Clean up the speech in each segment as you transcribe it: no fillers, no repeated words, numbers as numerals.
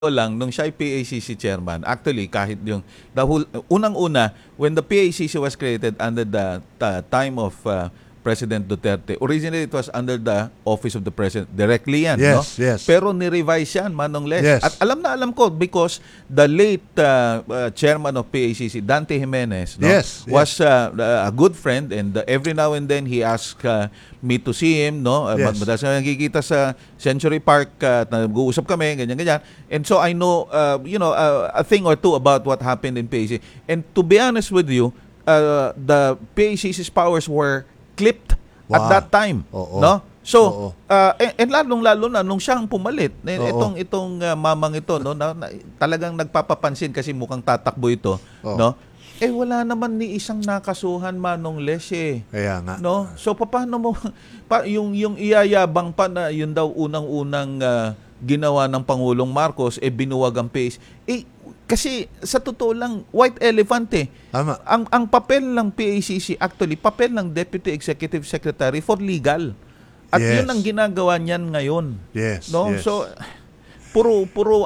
lang, nung siya ay PACC chairman, actually, kahit yung, unang-una, when the PACC was created under the time of President Duterte, originally it was under the office of the President. Directly yan, no? Yes, yes. Pero ni-revise yan, Manong Les. Yes. At alam na alam ko because the late chairman of PACC, Dante Jimenez, no, Yes, was a good friend, and every now and then he asked me to see him, no? Yes. Madalas na nakikita sa Century Park, nag-uusap kami, ganyan-ganyan. And so I know, a thing or two about what happened in PACC. And to be honest with you, the PACC's powers were clipped at that time. Oo. No? So, Oo. and lalong-lalo na nung siyang pumalit, itong mamang ito, no, talagang nagpapapansin kasi mukhang tatakbo ito, Oo. no? Wala naman ni isang nakasuhan, Manong Les, Kaya nga. no? So paano mo yung iyayabang pa na yun daw unang-unang ginawa ng Pangulong Marcos binuwag ang pace. Kasi sa totoo lang, white elephant Tama. Ang papel ng PACC, actually, papel ng Deputy Executive Secretary for legal. At Yes. yun ang ginagawa niyan ngayon. Yes, No? yes. So, puro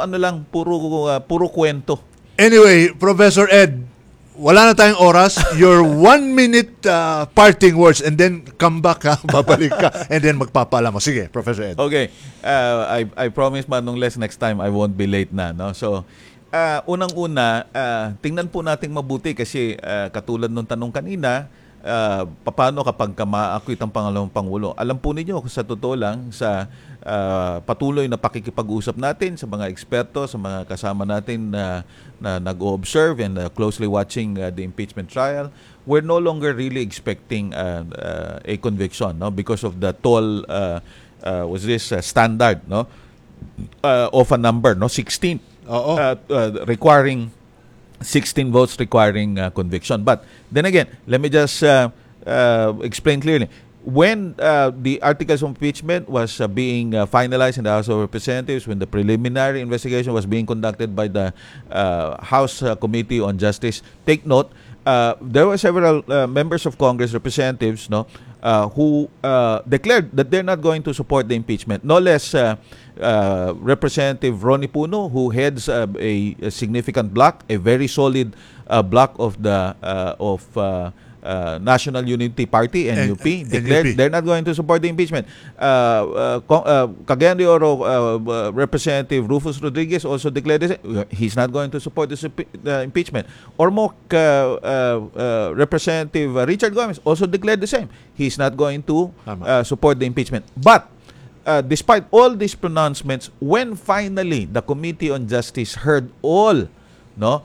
kwento. Anyway, Professor Ed, wala na tayong oras. Your 1-minute parting words and then come back, babalik ka, and then magpapaalam mo. Sige, Professor Ed. Okay. I promise, Manong Les, next time I won't be late na. No? So, unang-una, tingnan po nating mabuti kasi katulad nung tanong kanina, paano kapag ma-acquit ang pangalawang Pangulo? Alam po ninyo, sa totoo lang, sa patuloy na pakikipag-usap natin sa mga eksperto, sa mga kasama natin na nag-o-observe and closely watching the impeachment trial, we're no longer really expecting a conviction, no, because of the tall was this standard, no, of a number, no, 16. Oo. Requiring 16 votes requiring conviction. But then again, let me just explain clearly. When the articles of impeachment was being finalized in the House of Representatives, when the preliminary investigation was being conducted by the House Committee on Justice, take note, there were several members of Congress, representatives, no, who declared that they're not going to support the impeachment. No less Representative Ronnie Puno, who heads a significant bloc, a very solid bloc of the National Unity Party, NUP, declared NUP. they're not going to support the impeachment. Cagayan de Oro Representative Rufus Rodriguez also declared he's not going to support the impeachment. Ormoc Representative Richard Gomez also declared the same. He's not going to support the impeachment. But despite all these pronouncements, when finally the Committee on Justice heard all, no,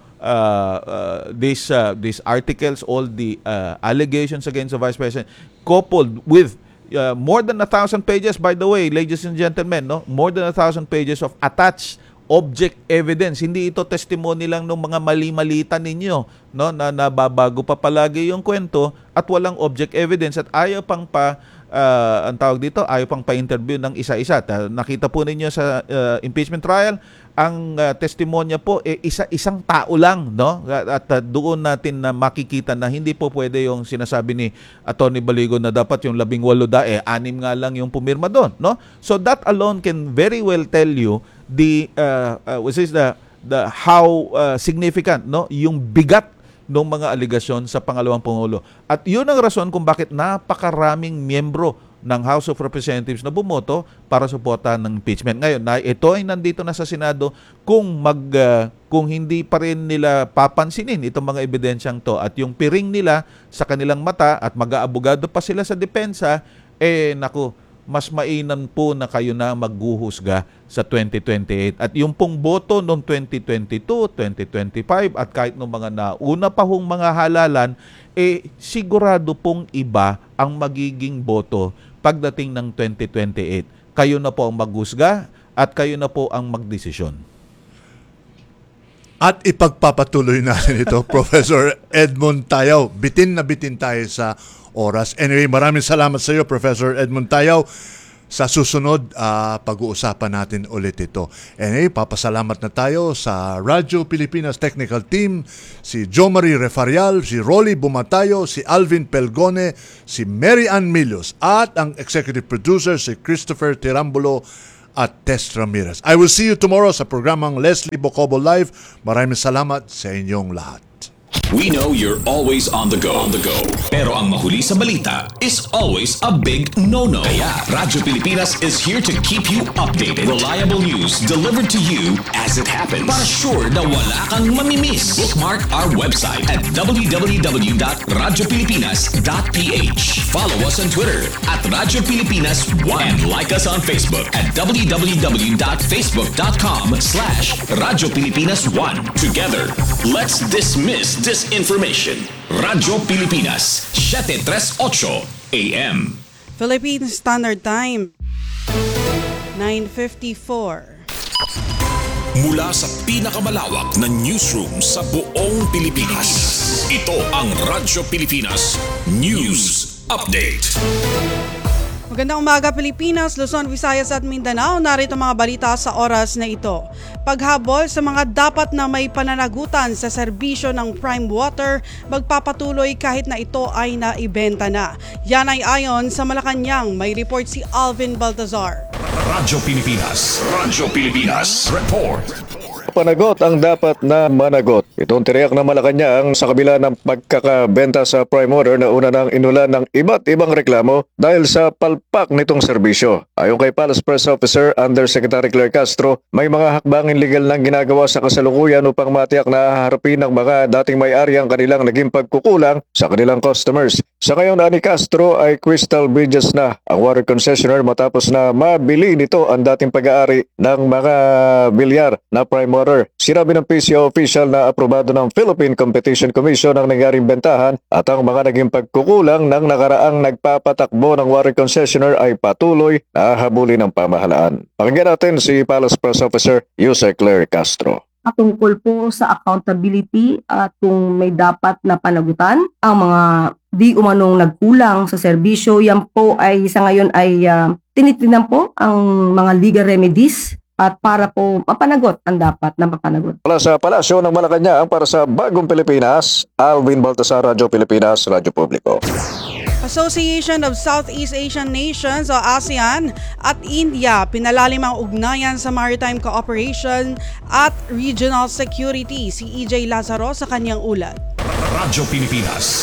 these articles, all the allegations against the Vice President, coupled with more than 1,000 pages, by the way, ladies and gentlemen, no, more than 1,000 pages of attached object evidence. Hindi ito testimony lang ng mga mali-malita ninyo, no, na nababago pa palagi yung kwento at walang object evidence at ayaw pang ang tawag dito, ayaw pang pa-interview ng isa-isa. Nakita po ninyo sa impeachment trial, ang testimonya po isang tao lang, no? At doon natin na makikita na hindi po pwede yung sinasabi ni Atty. Baligo na dapat yung 18 6 nga lang yung pumirma doon, no? So that alone can very well tell you the how significant, no, yung bigat ng mga aligasyon sa pangalawang Pangulo. At yun ang rason kung bakit napakaraming miyembro ng House of Representatives na bumoto para suportahan ng impeachment. Ngayon, ito ay nandito na sa Senado kung hindi pa rin nila papansinin itong mga ebidensyang to at yung piring nila sa kanilang mata at mag-aabogado pa sila sa depensa, naku, mas mainam po na kayo na maghuhusga sa 2028. At yung pong boto noong 2022, 2025 at kahit noong mga nauna pa hong mga halalan, sigurado pong iba ang magiging boto pagdating ng 2028. Kayo na po ang maghusga at kayo na po ang magdesisyon. At ipagpapatuloy natin ito, Professor Edmund Tayaw. Bitin na bitin tayo sa oras. Anyway, maraming salamat sa iyo, Professor Edmund Tayaw. Sa susunod, pag-uusapan natin ulit ito. Anyway, papasalamat na tayo sa Radyo Pilipinas Technical Team, si Jo Marie Refarial, si Rolly Bumatayo, si Alvin Pelgone, si Mary Ann Milios, at ang Executive Producer, si Christopher Tirambulo. at Tess Ramirez. I will see you tomorrow sa programang Leslie Bocobo Live. Maraming salamat sa inyong lahat. We know you're always on the go. Pero ang mahuli sa balita is always a big no-no. Kaya Radyo Pilipinas is here to keep you updated. Reliable news delivered to you as it happens. Para sure na wala kang mamimiss. Bookmark our website at www.radiopilipinas.ph. Follow us on Twitter at Radyo Pilipinas 1 and like us on Facebook at www.facebook.com/Radyo Pilipinas 1. Together, let's dismiss disinformation. Radyo Pilipinas, 738 AM. Philippine Standard Time, 9:54. Mula sa pinakamalawak na newsroom sa buong Pilipinas, ito ang Radyo Pilipinas News Update. Magandang umaga Pilipinas, Luzon, Visayas at Mindanao. Narito mga balita sa oras na ito. Paghabol sa mga dapat na may pananagutan sa serbisyo ng Prime Water, magpapatuloy kahit na ito ay naibenta na. Yan ay ayon sa Malacanang. May report si Alvin Baltazar. Radyo Pilipinas Report. Panagot ang dapat na managot. Itong tiniyak ng Malacanang sa kabila ng pagkakabenta sa Prime Water na una nang inulan ng iba't ibang reklamo dahil sa palpak nitong serbisyo. Ayon kay Palace Press Officer Undersecretary Claire Castro, may mga hakbangin legal na ginagawa sa kasalukuyan upang matiyak na haharapin ng mga dating may-ari ang kanilang naging pagkukulang sa kanilang customers. Sa ngayon, ani Castro ay Crystal Bridges na ang water concessionaire matapos na mabili nito ang dating pag-aari ng mga bilyar na Prime Water. Sinabi ng PCO official na aprobado ng Philippine Competition Commission ang nangyaring bentahan at ang mga naging pagkukulang ng nakaraang nagpapatakbo ng water concessionaire ay patuloy na habulin ng pamahalaan. Pakinggan natin si Palace Press Officer Jose Claire Castro. Tungkol po sa accountability at kung may dapat na panagutan ang mga di umanong nagkulang sa serbisyo, yan po ay sa ngayon ay tinitingnan po ang mga legal remedies at para po mapanagot ang dapat na mapanagot. Mula sa Palasyo ng Malacanang para sa Bagong Pilipinas, Alvin Baltasar, Radyo Pilipinas, Radyo Publiko. Association of Southeast Asian Nations o ASEAN at India pinalalim ang ugnayan sa maritime cooperation at regional security. Si EJ Lazaro sa kanyang ulat. Radyo Pilipinas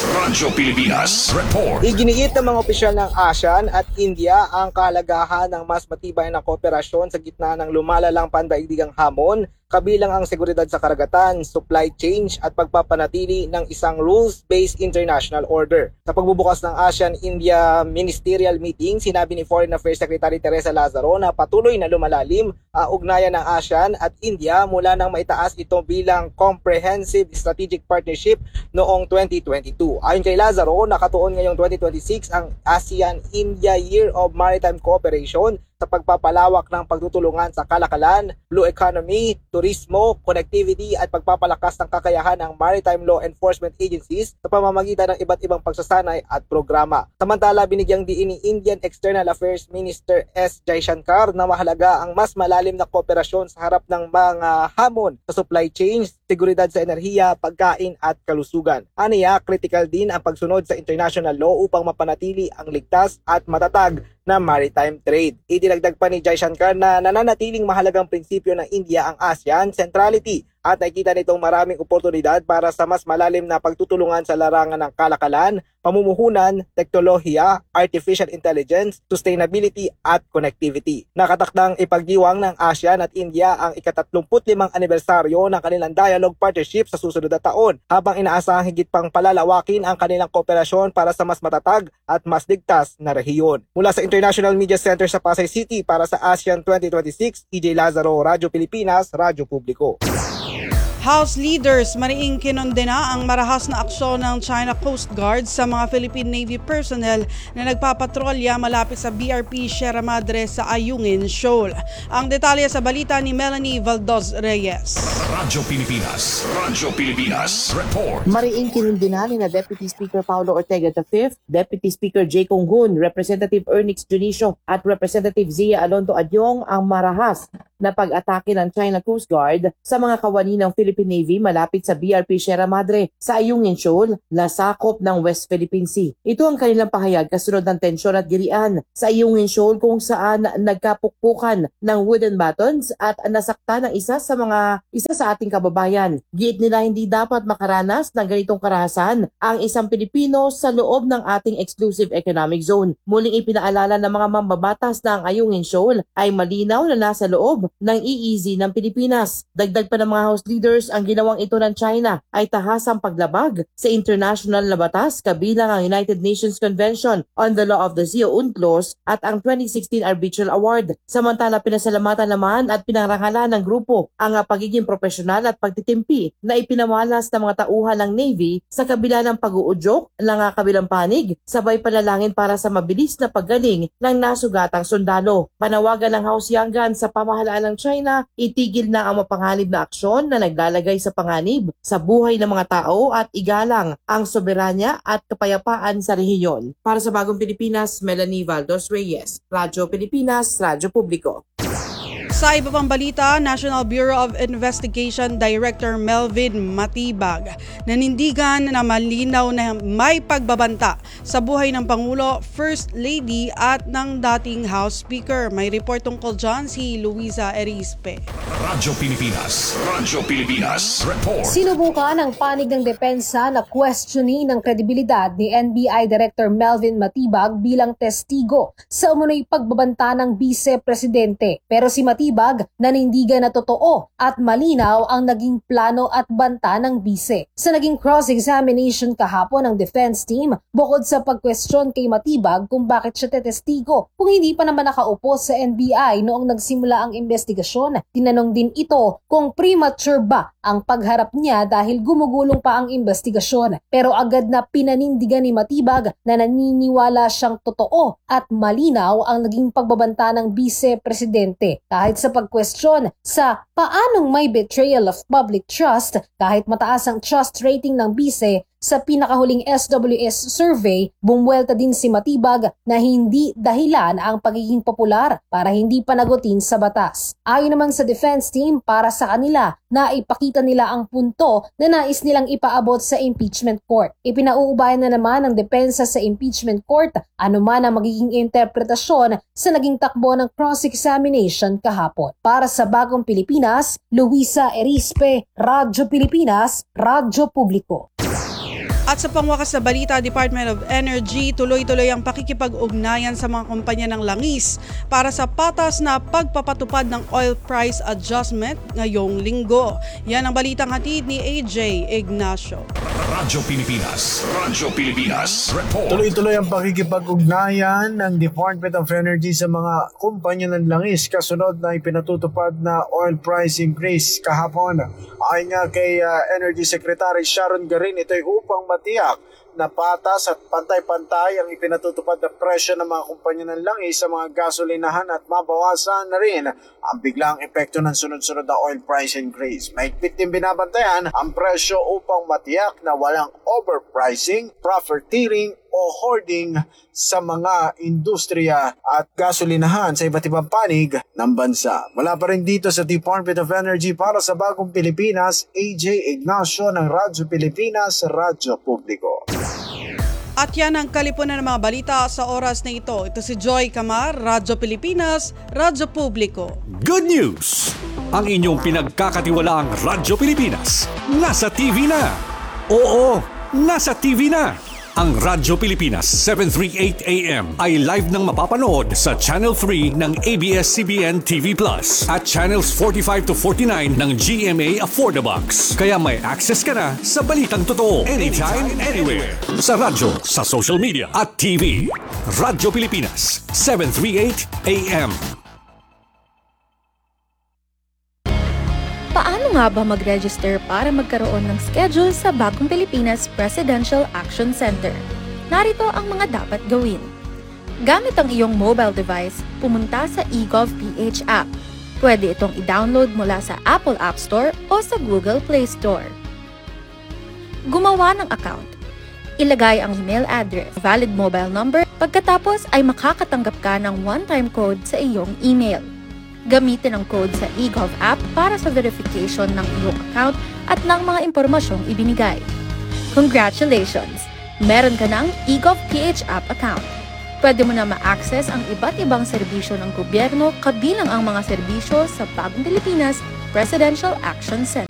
Report. Iginiit ng mga opisyal ng ASEAN at India ang kahalagahan ng mas matibay na kooperasyon sa gitna ng lumalalang pandaigdigang hamon, kabilang ang seguridad sa karagatan, supply chain at pagpapanatili ng isang rules-based international order. Sa pagbubukas ng ASEAN-India Ministerial Meeting, sinabi ni Foreign Affairs Secretary Teresa Lazaro na patuloy na lumalalim ang ugnayan ng ASEAN at India mula nang maitaas ito bilang Comprehensive Strategic Partnership noong 2022. Ayon kay Lazaro, nakatuon ngayong 2026 ang ASEAN-India Year of Maritime Cooperation sa pagpapalawak ng pagtutulungan sa kalakalan, blue economy, turismo, connectivity at pagpapalakas ng kakayahan ng maritime law enforcement agencies sa pamamagitan ng iba't ibang pagsasanay at programa. Samantala, binigyang diin ni Indian External Affairs Minister S. Jaishankar na mahalaga ang mas malalim na kooperasyon sa harap ng mga hamon sa supply chains, seguridad sa enerhiya, pagkain at kalusugan. Aniya, critical din ang pagsunod sa international law upang mapanatili ang ligtas at matatag na maritime trade. Idinagdag pa ni Jaishankar na nananatiling mahalagang prinsipyo ng India ang ASEAN centrality at nakikita nitong maraming oportunidad para sa mas malalim na pagtutulungan sa larangan ng kalakalan, pamumuhunan, teknolohiya, artificial intelligence, sustainability at connectivity. Nakatakdang ipagdiwang ng ASEAN at India ang ika-35 anibersaryo ng kanilang dialogue partnership sa susunod na taon, habang inaasahang higit pang palalawakin ang kanilang kooperasyon para sa mas matatag at mas ligtas na rehiyon. Mula sa International Media Center sa Pasay City para sa ASEAN 2026, EJ Lazaro, Radyo Pilipinas, Radyo Publiko. House leaders mariing kinondena ang marahas na aksyon ng China Coast Guard sa mga Philippine Navy personnel na nagpapatrolya malapit sa BRP Sierra Madre sa Ayungin Shoal. Ang detalye sa balita ni Melanie Valdos Reyes. Radyo Pilipinas. Radyo Pilipinas. Report. Mariing kinundunan ni na Deputy Speaker Paulo Ortega V, Deputy Speaker Jay Conggun, Representative Ernix Junicio at Representative Zia Alonto Adyong ang marahas na pag-atake ng China Coast Guard sa mga kawani ng Philippine Navy malapit sa BRP Sierra Madre sa Ayungin Shoal na sakop ng West Philippine Sea. Ito ang kanilang pahayag kasunod ng tensyon at girian sa Ayungin Shoal kung saan nagkapukpukan ng wooden batons at nasakta ng isa sa ating kababayan. Giit nila hindi dapat makaranas ng ganitong karahasan ang isang Pilipino sa loob ng ating exclusive economic zone. Muling ipinaalala ng mga mambabatas na ang Ayungin Shoal ay malinaw na nasa loob ng EEZ ng Pilipinas. Dagdag pa ng mga House leaders, ang ginawang ito ng China ay tahasang paglabag sa international na batas kabilang ang United Nations Convention on the Law of the Sea o UNCLOS at ang 2016 Arbitral Award. Samantala pinasalamatan naman at pinangrangalan ng grupo ang pagiging profesional at pagtitimpi na ipinamalas ng mga tauhan ng Navy sa kabila ng pag-uudyok ng kabilang panig, sabay panalangin para sa mabilis na paggaling ng nasugatang sundalo. Panawagan ng House Yangan sa pamahalaan ng China, itigil na ang mapanganib na aksyon na naglalagay sa panganib sa buhay ng mga tao at igalang ang soberanya at kapayapaan sa rehiyon. Para sa Bagong Pilipinas, Melanie Valdos Reyes, Radyo Pilipinas, Radyo Publiko. Sa iba pang balita, National Bureau of Investigation Director Melvin Matibag nanindigan na malinaw na may pagbabanta sa buhay ng Pangulo, First Lady at ng dating House Speaker. May report tungkol dyan si Luisa Erispe. Radyo Pilipinas. Radyo Pilipinas. Report. Sinubukan ng panig ng depensa na questioning ng kredibilidad ni NBI Director Melvin Matibag bilang testigo sa umunoy pagbabanta ng Vice-Presidente. Pero si Matibag nanindigan na totoo at malinaw ang naging plano at banta ng bise. Sa naging cross-examination kahapon ng defense team, bukod sa pag-question kay Matibag kung bakit siya tetestigo kung hindi pa naman nakaupo sa NBI noong nagsimula ang investigasyon, tinanong din ito kung premature ba ang pagharap niya dahil gumugulong pa ang investigasyon. Pero agad na pinanindigan ni Matibag na naniniwala siyang totoo at malinaw ang naging pagbabanta ng Vice-Presidente. Kahit sa pag-question sa paanong may betrayal of public trust kahit mataas ang trust rating ng bise, sa pinakahuling SWS survey, bumuwelta din si Matibag na hindi dahilan ang pagiging popular para hindi panagutin sa batas. Ayon naman sa defense team, para sa kanila na ipakita nila ang punto na nais nilang ipaabot sa impeachment court. Ipinauubayan na naman ng depensa sa impeachment court anuman ang magiging interpretasyon sa naging takbo ng cross-examination kahapon. Para sa Bagong Pilipinas, Luisa Erispe, Radyo Pilipinas, Radyo Publiko. At sa pangwakas na balita, Department of Energy tuloy-tuloy ang pakikipag-ugnayan sa mga kumpanya ng langis para sa patas na pagpapatupad ng oil price adjustment ngayong linggo. Yan ang balitang hatid ni AJ Ignacio. Radyo Pilipinas. Radyo Pilipinas. Report. Tuloy-tuloy ang pakikipag-ugnayan ng Department of Energy sa mga kumpanya ng langis kasunod na ipinatutupad na oil price increase kahapon. Ayon nga kay Energy Secretary Sharon Garin, ito ay upang matiyak na patas at pantay-pantay ang ipinatutupad na presyo ng mga kumpanya ng langis sa mga gasolinahan at mabawasan na rin ang biglang epekto ng sunod-sunod na oil price increase. Mahigpit din binabantayan ang presyo upang matiyak na walang overpricing, profiteering o hoarding sa mga industriya at gasolinahan sa iba't ibang panig ng bansa. Mula pa rin dito sa Department of Energy para sa Bagong Pilipinas, AJ Ignacio ng Radyo Pilipinas, Radyo Publiko. At yan ang kalipunan ng mga balita sa oras na ito. Ito si Joy Camar, Radyo Pilipinas, Radyo Publiko. Good news! Ang inyong pinagkakatiwalaang Radyo Pilipinas nasa TV na. Oo, nasa TV na. Ang Radyo Pilipinas 738 AM ay live nang mapapanood sa Channel 3 ng ABS-CBN TV Plus at Channels 45 to 49 ng GMA Affordabox. Kaya may access ka na sa balitang totoo anytime, anywhere. Sa radyo, sa social media at TV. Radyo Pilipinas 738 AM. Paano nga ba mag-register para magkaroon ng schedule sa Bagong Pilipinas Presidential Action Center? Narito ang mga dapat gawin. Gamit ang iyong mobile device, pumunta sa eGovPH app. Pwede itong i-download mula sa Apple App Store o sa Google Play Store. Gumawa ng account. Ilagay ang email address, valid mobile number, pagkatapos ay makakatanggap ka ng one-time code sa iyong email. Gamitin ang code sa eGov app para sa verification ng iyong account at ng mga impormasyong ibinigay. Congratulations! Meron ka ng eGov PH app account. Pwede mo na ma-access ang iba't ibang serbisyo ng gobyerno kabilang ang mga serbisyo sa Bagong Pilipinas Presidential Action Center.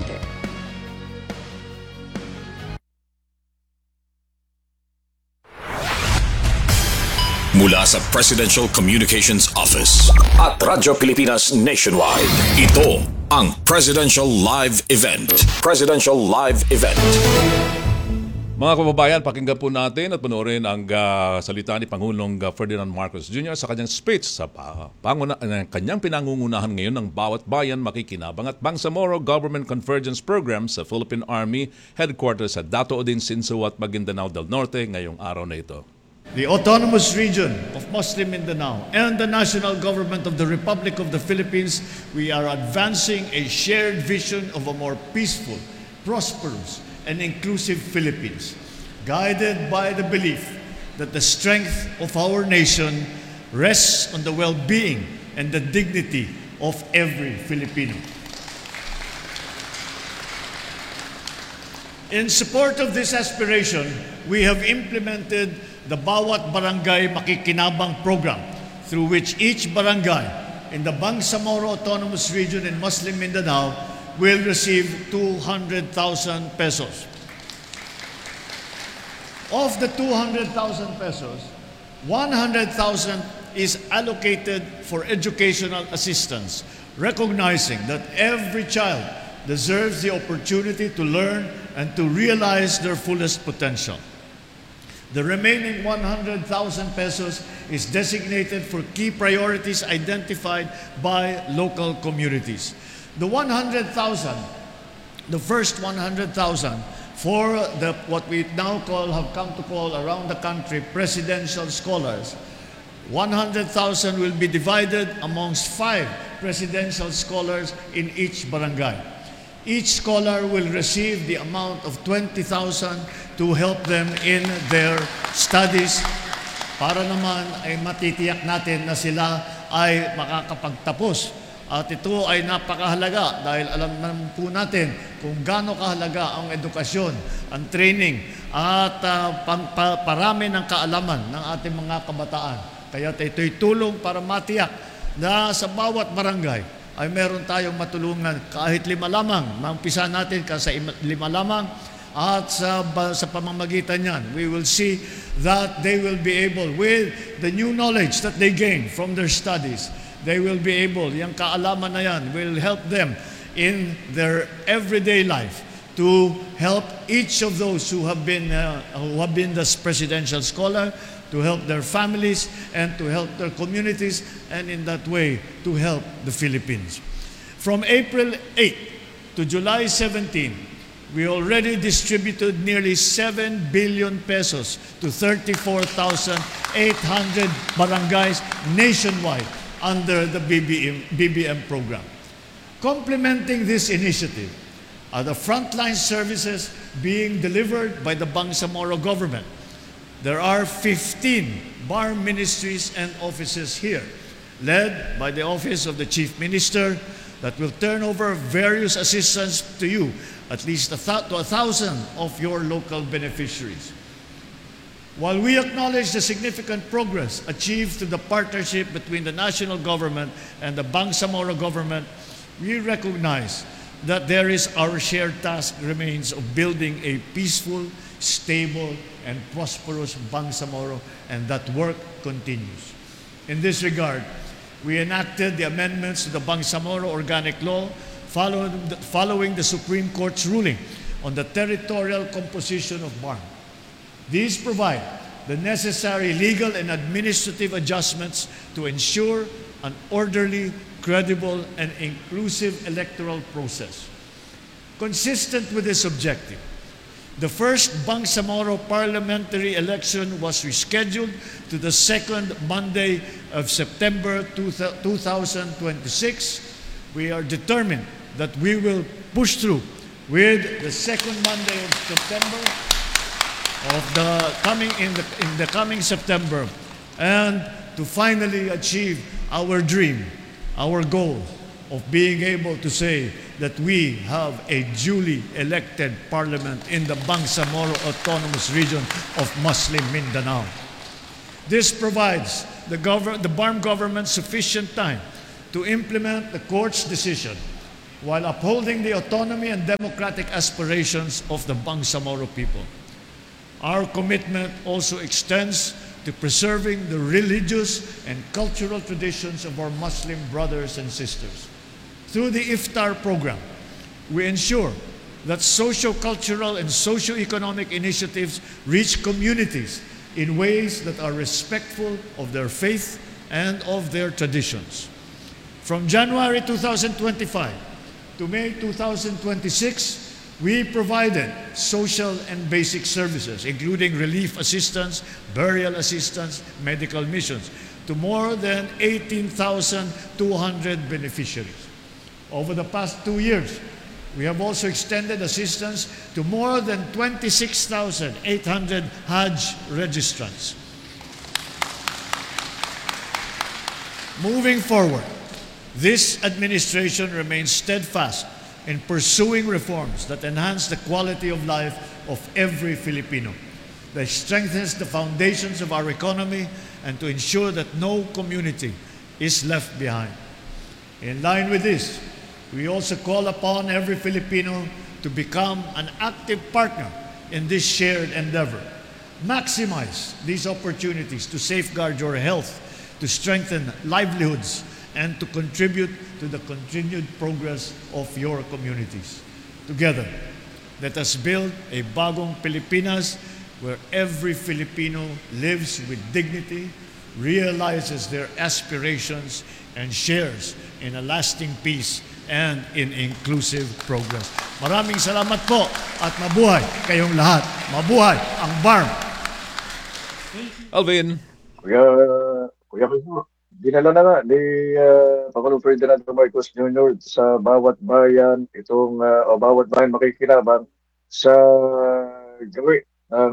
Mula sa Presidential Communications Office at Radyo Pilipinas Nationwide, ito ang Presidential Live Event. Presidential Live Event. Mga kababayan, pakinggan po natin at panoorin ang salita ni Pangulong Ferdinand Marcos Jr. sa kanyang speech sa kanyang pinangungunahan ngayon ng Bawat Bayan Makikinabang at Bangsamoro Government Convergence Program sa Philippine Army Headquarters sa Dato Odin Sinsuat, Maguindanao del Norte ngayong araw na ito. The Autonomous Region of Muslim Mindanao and the National Government of the Republic of the Philippines, we are advancing a shared vision of a more peaceful, prosperous, and inclusive Philippines, guided by the belief that the strength of our nation rests on the well-being and the dignity of every Filipino. In support of this aspiration, we have implemented the Bawat Barangay Makikinabang program, through which each barangay in the Bangsamoro Autonomous Region in Muslim Mindanao will receive 200,000 pesos. Of the 200,000 pesos, 100,000 is allocated for educational assistance, recognizing that every child deserves the opportunity to learn and to realize their fullest potential. The remaining 100,000 pesos is designated for key priorities identified by local communities. The 100,000, the first 100,000 for what we now have come to call around the country presidential scholars. 100,000 will be divided amongst 5 presidential scholars in each barangay. Each scholar will receive the amount of 20,000 to help them in their studies para naman ay matitiyak natin na sila ay makakapagtapos. At ito ay napakahalaga dahil alam naman po natin kung gaano kahalaga ang edukasyon, ang training at parami ng kaalaman ng ating mga kabataan. Kaya ito'y tulong para matiyak na sa bawat barangay ay meron tayong matulungan kahit 5 lamang. Mampisa natin kasi 5 lamang at sa pamamagitan niyan, we will see that they will be able, with the new knowledge that they gain from their studies, they will be able, yung kaalaman na yan, will help them in their everyday life to help each of those who have been the presidential scholar, to help their families and to help their communities, and in that way to help the Philippines. From April 8 to July 17, we already distributed nearly 7 billion pesos to 34,800 barangays nationwide under the BBM program. Complementing this initiative are the frontline services being delivered by the Bangsamoro government. There are 15 bar ministries and offices here, led by the Office of the Chief Minister, that will turn over various assistance to you, at least to 1,000 of your local beneficiaries. While we acknowledge the significant progress achieved through the partnership between the national government and the Bangsamoro government, we recognize that our shared task remains of building a peaceful, stable, and prosperous Bangsamoro, and that work continues. In this regard, we enacted the amendments to the Bangsamoro Organic Law following the Supreme Court's ruling on the territorial composition of BARM. These provide the necessary legal and administrative adjustments to ensure an orderly, credible, and inclusive electoral process. Consistent with this objective, the first Bangsamoro parliamentary election was rescheduled to the second Monday of September 2026 we are determined that we will push through with the second Monday of September of the coming September, and to finally achieve our dream, our goal of being able to say that we have a duly elected parliament in the Bangsamoro Autonomous Region of Muslim Mindanao. This provides the BARM government sufficient time to implement the court's decision while upholding the autonomy and democratic aspirations of the Bangsamoro people. Our commitment also extends to preserving the religious and cultural traditions of our Muslim brothers and sisters. Through the Iftar program, we ensure that socio-cultural and socio-economic initiatives reach communities in ways that are respectful of their faith and of their traditions. From January 2025 to May 2026, we provided social and basic services, including relief assistance, burial assistance, medical missions, to more than 18,200 beneficiaries. Over the past 2 years, we have also extended assistance to more than 26,800 Hajj registrants. Moving forward, this administration remains steadfast in pursuing reforms that enhance the quality of life of every Filipino, that strengthens the foundations of our economy, and to ensure that no community is left behind. In line with this, we also call upon every Filipino to become an active partner in this shared endeavor. Maximize these opportunities to safeguard your health, to strengthen livelihoods, and to contribute to the continued progress of your communities. Together, let us build a bagong Pilipinas where every Filipino lives with dignity, realizes their aspirations, and shares in a lasting peace and in inclusive progress. Maraming salamat po at mabuhay kayong lahat. Mabuhay ang BARM! Alvin. Kuya Kiko, dinala na nga ni Pangulong Ferdinand Marcos Jr. sa bawat bayan bawat bayan makikinabang sa gawin ng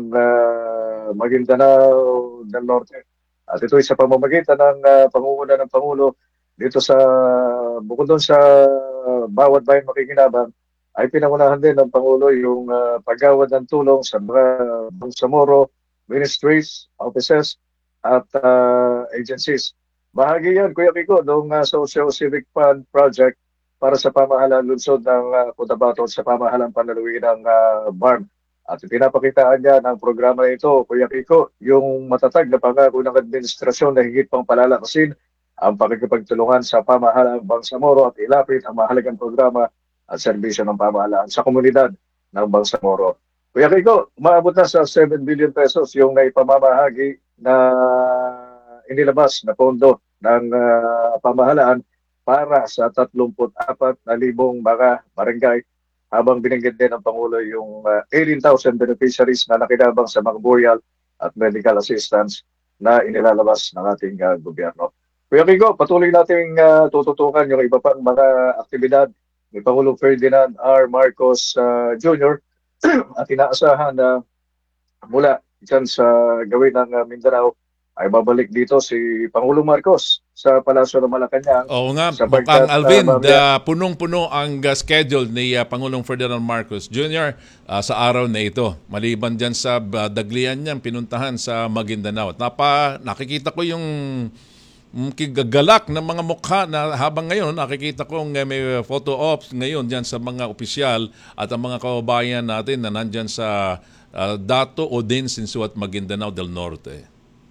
Maguindanao del Norte. At ito ay sa pamamagitan ng pangunguna ng Pangulo dito sa bukod doon sa bawat bayan makikinabang, ay pinangunahan din ng Pangulo yung paggawad ng tulong sa mga Bangsamoro ministries, offices, at agencies. Bahagi yan, Kuya Kiko, noong Socio-Civic Fund Project para sa pamahalaan lungsod ng Cotabato sa pamahalaan panlaluin ng BARM. At pinapakitaan niya ng programa ito, Kuya Kiko, yung matatag na pangako ng administrasyon na higit pang palalakasin ang pakikipagtulungan sa pamahalaan Bangsamoro at ilapit ang mahalagang programa at serbisyo ng pamahalaan sa komunidad ng Bangsamoro. Kuya Kiko, umaabot na sa 7 billion pesos yung naipamamahagi na inilabas na pondo ng pamahalaan para sa 34,000 mga barangay, habang binanggit din ng Pangulo yung 18,000 beneficiaries na nakinabang sa mga burial at medical assistance na inilalabas ng ating gobyerno. Kuya Kiko, patuloy nating tututukan yung iba pang mga aktibidad ni Pangulong Ferdinand R. Marcos Jr. at inaasahan na mula dyan sa gawin ng Mindanao ay babalik dito si Pangulong Marcos sa Palasyo ng Malacanang. Oo nga, mukhang Alvin, punong-puno ang schedule ni Pangulong Ferdinand Marcos Jr. Sa araw na ito. Maliban dyan sa daglian niyang pinuntahan sa Maguindanao. Nakikita ko yung kigagalak ng mga mukha na habang ngayon nakikita ko may photo ops ngayon dyan sa mga opisyal at ang mga kababayan natin na nandyan sa Dato Odinsinsu at Maguindanao del Norte.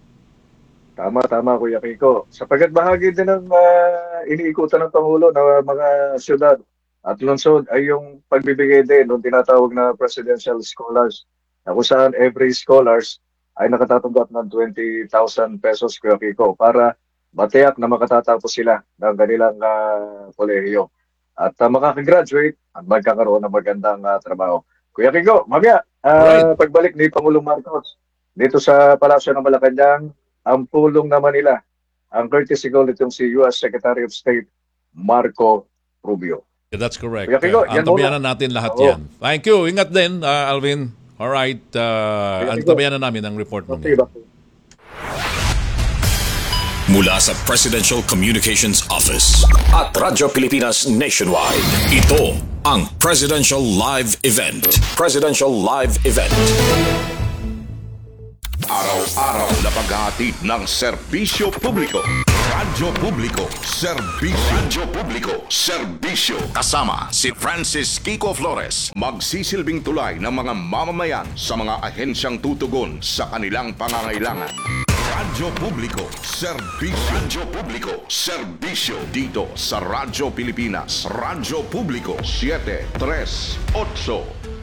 Tama, Kuya Kiko. Sapagat bahagi din ng iniikutan ng Pangulo na mga syudad at lungsod ay yung pagbibigay din ng tinatawag na presidential scholars na kung saan every scholars ay nakatatanggap ng 20,000 pesos, Kuya Kiko, para matiyak na makatatapos sila ng kanilang kolehiyo at makakagraduate at magkakaroon ng magandang trabaho. Kuya Kiko, mamaya, pagbalik ni Pangulong Marcos dito sa Palasyo ng Malacanang, ang pulong naman nila, ang courtesy call nitong si U.S. Secretary of State Marco Rubio. Yeah, that's correct. Kuya Kiko, yan Antabayanan muna. natin lahat Oo. yan. Thank you. Ingat din, Alvin. Alright. Antabayanan namin ang report mo. Mula sa Presidential Communications Office at Radyo Pilipinas Nationwide, ito ang Presidential Live Event. Presidential Live Event. Araw-araw na paghahatid ng serbisyo publiko. Radyo Publiko, Serbisyo. Radyo Publiko, Serbisyo. Kasama si Francis Kiko Flores. Magsisilbing tulay ng mga mamamayan sa mga ahensyang tutugon sa kanilang pangangailangan. Radyo Publiko, Serbisyo. Radyo Publiko, Serbisyo. Dito sa Radyo Pilipinas. Radyo Publiko, 738